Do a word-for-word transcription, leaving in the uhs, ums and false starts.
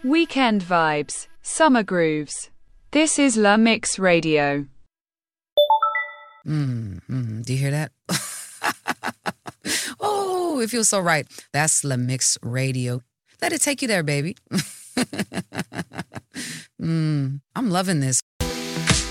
Weekend vibes, summer grooves. This is La Mix Radio. Mm, mm, do you hear that? Oh, it feels so right. That's La Mix Radio. Let it take you there, baby. mm, I'm loving this.